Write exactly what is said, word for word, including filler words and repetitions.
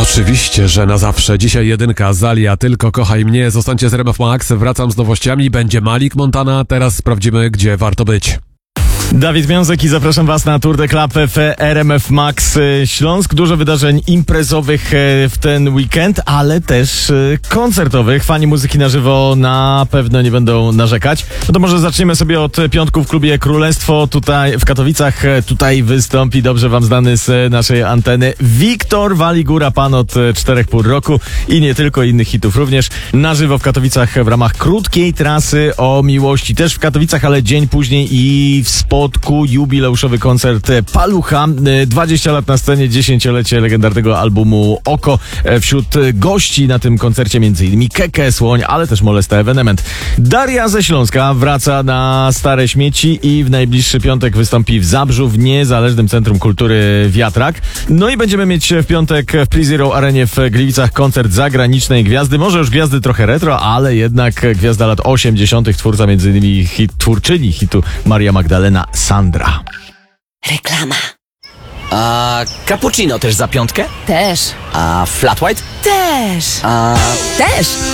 Oczywiście, że na zawsze. Dzisiaj jedynka, Zalia, Tylko kochaj mnie. Zostańcie z R M F Max, wracam z nowościami. Będzie Malik Montana, teraz sprawdzimy, gdzie warto być. Dawid Miązek i zapraszam Was na Tour de Club w R M F Max Śląsk. Dużo wydarzeń imprezowych w ten weekend, ale też koncertowych. Fani muzyki na żywo na pewno nie będą narzekać. No to może zaczniemy sobie od piątku w klubie Królestwo tutaj w Katowicach. Tutaj wystąpi dobrze Wam znany z naszej anteny Wiktor Waligura, pan od czterech pół roku i nie tylko, innych hitów również. Na żywo w Katowicach w ramach krótkiej trasy o miłości. Też w Katowicach, ale dzień później i w Spodku jubileuszowy koncert Palucha. dwadzieścia lat na scenie, dziesięciolecie legendarnego albumu Oko. Wśród gości na tym koncercie między innymi Keke, Słoń, ale też Molesta Evenement. Daria ze Śląska wraca na Stare Śmieci i w najbliższy piątek wystąpi w Zabrzu w Niezależnym Centrum Kultury Wiatrak. No i będziemy mieć w piątek w Pre-Zero Arenie w Gliwicach koncert zagranicznej gwiazdy. Może już gwiazdy trochę retro, ale jednak gwiazda lat osiemdziesiątych, twórca między innymi hit, twórczyni hitu Maria Magdalena Sandra. Reklama. A cappuccino też za piątkę? Też. A flat white? Też. A... Też.